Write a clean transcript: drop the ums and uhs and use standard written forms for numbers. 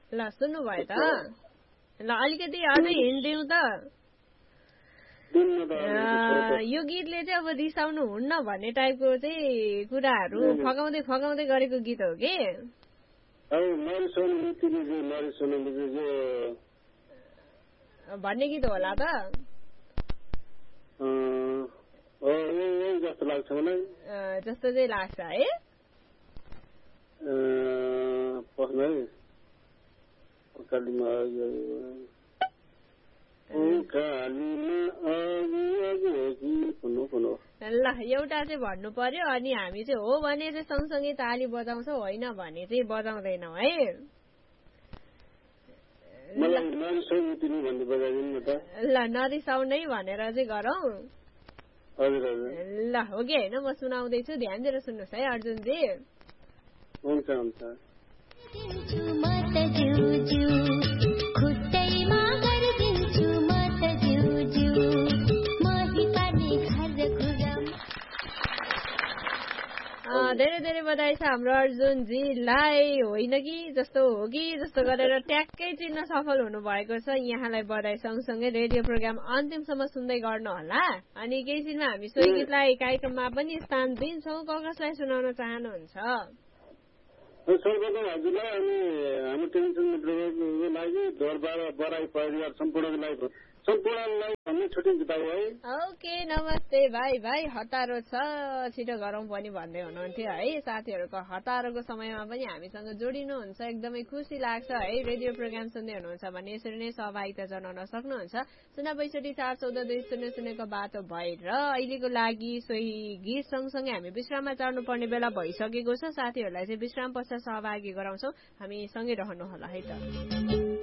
ल सुन्नुभयो त ल अलिकति अझै हिन्ट दिउँ त यो गीतले चाहिँ अब रिसाउनु हुन्न भन्ने टाइपको चाहिँ कुराहरू फकाउँदै फकाउँदै गरेको गीत हो कि भन्ने गीत होला त जस्तो चाहिँ लाग्छ है ल एउटा चाहिँ भन्नु पर्यो अनि हामी चाहिँ हो भने चाहिँ सँगसँगै ताली बजाउँछौ होइन भने चाहिँ बजाउँदैनौ है ल नरिसाउनै भनेर चाहिँ गरौँ ल हो कि होइन म सुनाउँदैछु ध्यान दिएर सुन्नुहोस् है अर्जुनजी हुन्छ हुन्छ धेरै धेरै बधाई छ हाम्रो अर्जुनजीलाई होइन कि जस्तो हो कि जस्तो गरेर ट्याक्कै चिन्न सफल हुनु भएको छ यहाँलाई बधाई सँगसँगै रेडियो प्रोग्राम अन्तिमसम्म सुन्दै गर्नु होला अनि केही दिनमा हामी सोही गीतलाई कार्यक्रममा पनि स्थान दिन्छौँ कसलाई सुनाउन चाहनुहुन्छ सर्वप्रथम हजुरलाई अनि हाम्रो टेलिभिजन लागि ढोरबार बराई परिवार सम्पूर्णलाई हामी छुट्टी बिताउ है ओके नमस्ते भाइ भाइ हतारो छ छिटो गरौँ पनि भन्दै हुनुहुन्थ्यो है साथीहरूको हतारोको समयमा पनि हामीसँग जोडिनुहुन्छ एकदमै खुसी लाग्छ है रेडियो प्रोग्राम सुन्दै हुनुहुन्छ भने यसरी नै सहभागिता जनाउन सक्नुहुन्छ 065442000 को बाटो भएर अहिलेको लागि सोही गीत सँगसँगै हामी विश्राममा चढ्नु पर्ने बेला भइसकेको छ साथीहरूलाई चाहिँ विश्राम पश्चात सहभागी गराउँछौँ हामी सँगै रहनु होला है त